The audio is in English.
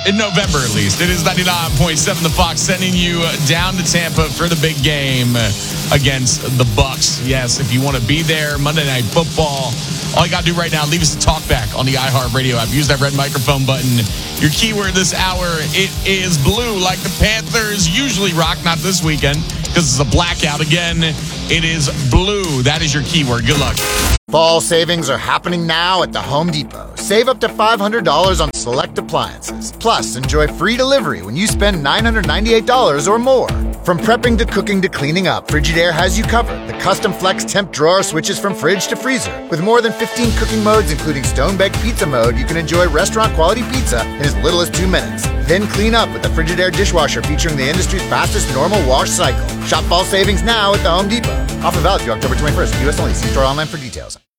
in November at least. It is 99.7 The Fox sending you down to Tampa for the big game against the Bucs. Yes, if you want to be there, Monday Night Football, all you got to do right now, leave us a talkback on the iHeartRadio app. Use that red microphone button. Your keyword this hour, it is blue, like the Panthers usually rock, not this weekend, because it's a blackout. Again, it is blue. That is your keyword. Good luck. Fall savings are happening now at the Home Depot. Save up to $500 on select appliances. Plus, enjoy free delivery when you spend $998 or more. From prepping to cooking to cleaning up, Frigidaire has you covered. The custom flex temp drawer switches from fridge to freezer. With more than 15 cooking modes, including stone-baked pizza mode, you can enjoy restaurant-quality pizza in as little as 2 minutes. Then clean up with the Frigidaire dishwasher featuring the industry's fastest normal wash cycle. Shop fall savings now at the Home Depot. Offer valid through October 21st. U.S. only. See store online for details.